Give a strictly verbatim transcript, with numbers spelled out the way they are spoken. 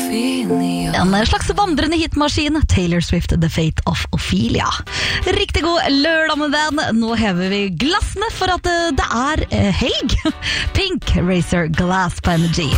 En slags vandrende hitmaskin, Taylor Swift, The Fate of Ophelia. Riktig god lørdag, min venn. Nå hever vi glassene for at det er helg. Pink Racer Glass på Energy.